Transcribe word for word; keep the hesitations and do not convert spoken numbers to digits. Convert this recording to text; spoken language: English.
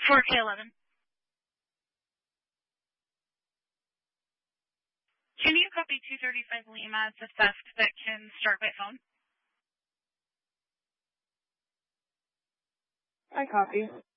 four K eleven. Can you copy two thirty-five Lima? It's a theft that can start by phone. I copy.